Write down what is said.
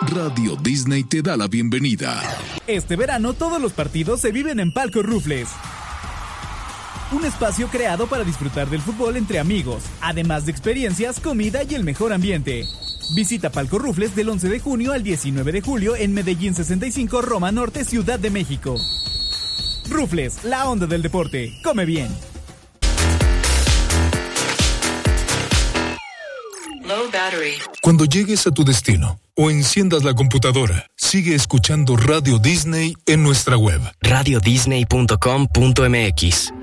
Radio Disney te da la bienvenida. Este verano todos los partidos se viven en Palco Rufles. Un espacio creado para disfrutar del fútbol entre amigos, además de experiencias, comida y el mejor ambiente. Visita Palco Rufles del 11 de junio al 19 de julio en Medellín 65, Roma Norte, Ciudad de México. Rufles, la onda del deporte. Come bien. Low battery. Cuando llegues a tu destino o enciendas la computadora, sigue escuchando Radio Disney en nuestra web. radiodisney.com.mx.